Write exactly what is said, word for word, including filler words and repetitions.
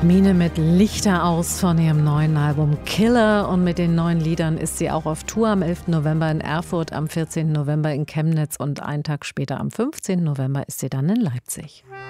Mine mit Lichter aus von ihrem neuen Album Killer, und mit den neuen Liedern ist sie auch auf Tour. Am elften November in Erfurt, am vierzehnten November in Chemnitz und einen Tag später am fünfzehnten November ist sie dann in Leipzig.